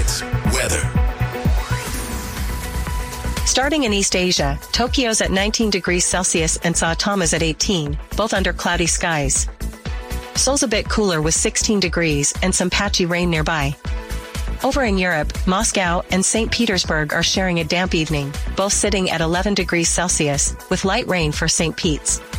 Tickets. Weather. Starting in East Asia, Tokyo's at 19 degrees Celsius and Saitama's at 18, both under cloudy skies. Seoul's a bit cooler with 16 degrees and some patchy rain nearby. Over in Europe, Moscow and St. Petersburg are sharing a damp evening, both sitting at 11 degrees Celsius, with light rain for St. Pete's.